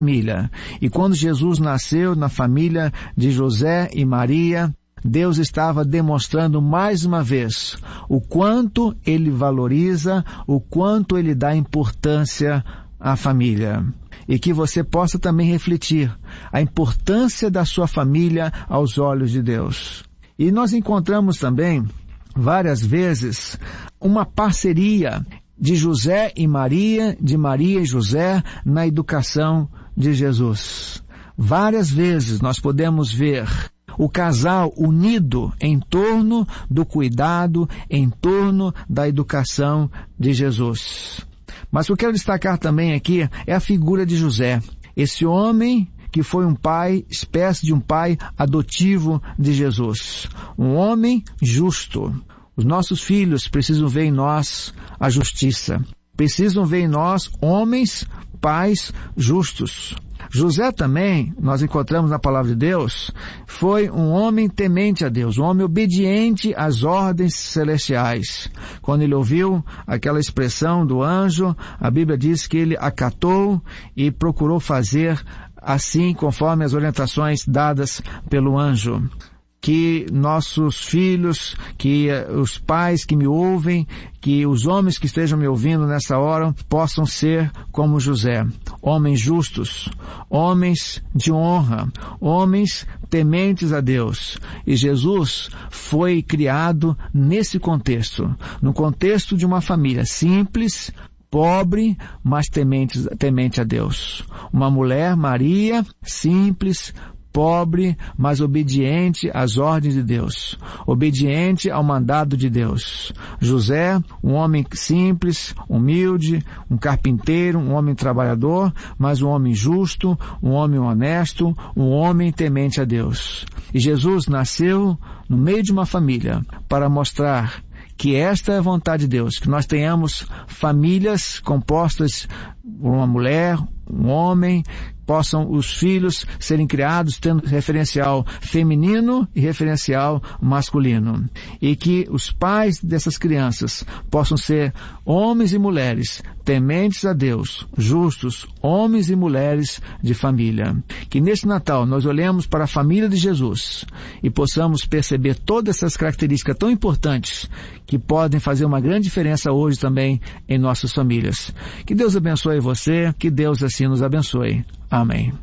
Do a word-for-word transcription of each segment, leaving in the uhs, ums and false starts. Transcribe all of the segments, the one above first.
família. E quando Jesus nasceu na família de José e Maria, Deus estava demonstrando mais uma vez o quanto Ele valoriza, o quanto Ele dá importância à família. E que você possa também refletir a importância da sua família aos olhos de Deus. E nós encontramos também, várias vezes, uma parceria de José e Maria, de Maria e José, na educação de Jesus. Várias vezes nós podemos ver o casal unido em torno do cuidado, em torno da educação de Jesus. Mas o que eu quero destacar também aqui é a figura de José. Esse homem que foi um pai, espécie de um pai adotivo de Jesus. Um homem justo. Os nossos filhos precisam ver em nós a justiça. Precisam ver em nós homens, pais justos. José também, nós encontramos na palavra de Deus, foi um homem temente a Deus, um homem obediente às ordens celestiais. Quando ele ouviu aquela expressão do anjo, a Bíblia diz que ele acatou e procurou fazer assim conforme as orientações dadas pelo anjo. Que nossos filhos, que os pais que me ouvem, que os homens que estejam me ouvindo nessa hora possam ser como José, homens justos, homens de honra, homens tementes a Deus. E Jesus foi criado nesse contexto, no contexto de uma família simples, pobre, mas temente, temente a Deus. Uma mulher, Maria, simples, pobre, mas obediente às ordens de Deus, obediente ao mandado de Deus. José, um homem simples, humilde, um carpinteiro, um homem trabalhador, mas um homem justo, um homem honesto, um homem temente a Deus. E Jesus nasceu no meio de uma família para mostrar que esta é a vontade de Deus, que nós tenhamos famílias compostas por uma mulher, um homem, possam os filhos serem criados tendo referencial feminino e referencial masculino. E que os pais dessas crianças possam ser homens e mulheres tementes a Deus, justos, homens e mulheres de família. Que nesse Natal nós olhemos para a família de Jesus e possamos perceber todas essas características tão importantes que podem fazer uma grande diferença hoje também em nossas famílias. Que Deus abençoe você, que Deus assim nos abençoe. Amém.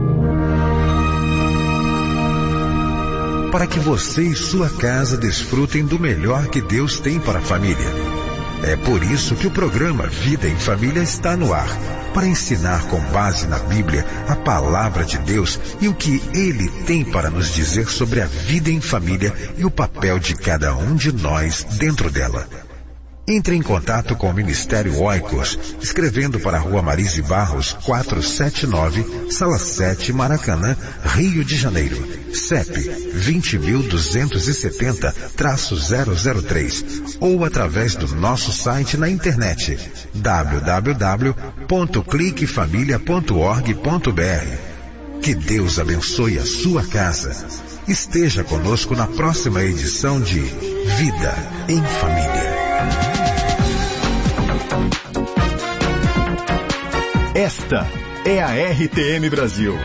Para que você e sua casa desfrutem do melhor que Deus tem para a família. É por isso que o programa Vida em Família está no ar, para ensinar com base na Bíblia a palavra de Deus e o que Ele tem para nos dizer sobre a vida em família e o papel de cada um de nós dentro dela. Entre em contato com o Ministério Oikos, escrevendo para a Rua Marise Barros, quatrocentos e setenta e nove, Sala sete, Maracanã, Rio de Janeiro. C E P vinte mil duzentos e setenta, zero zero três, ou através do nosso site na internet w w w ponto clique família ponto org ponto b r. Que Deus abençoe a sua casa. Esteja conosco na próxima edição de Vida em Família. Esta é a R T M Brasil.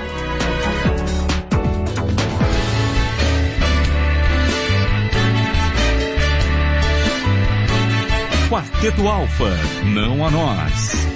Quarteto Alfa, não a nós.